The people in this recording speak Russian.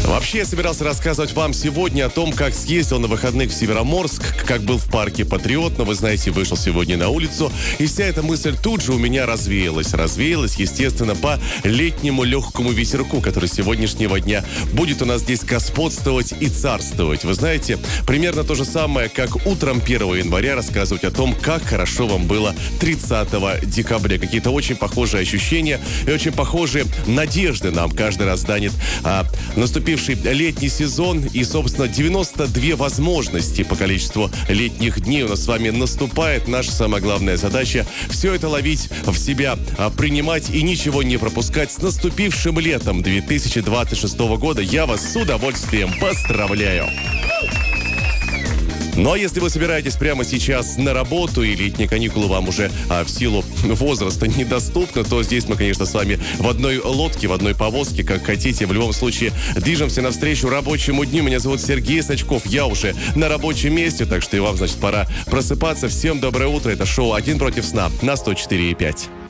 Вообще, я собирался рассказывать вам сегодня о том, как съездил на выходных в Североморск, как был в парке «Патриот», но, вы знаете, вышел сегодня на улицу, и вся эта мысль тут же у меня развеялась. Развеялась, естественно, по летнему легкому ветерку, который с сегодняшнего дня будет у нас здесь господствовать и царствовать. Вы знаете, примерно то же самое, как утром 1 января рассказывать о том, как хорошо вам было 30 декабря. Какие-то очень похожие ощущения и очень похожие надежды нам каждый раз данит наступивший летний сезон и, собственно, 92 возможности по количеству летних дней у нас с вами наступает. Наша самая главная задача — все это ловить в себя, принимать и ничего не пропускать. С наступившим летом 2026 года я вас с удовольствием поздравляю. Ну а если вы собираетесь прямо сейчас на работу и летние каникулы вам уже в силу возраста недоступны, то здесь мы, конечно, с вами в одной лодке, в одной повозке, как хотите. В любом случае, движемся навстречу рабочему дню. Меня зовут Сергей Сачков. Я уже на рабочем месте, так что и вам, значит, пора просыпаться. Всем доброе утро. Это шоу «Один против сна» на 104,5.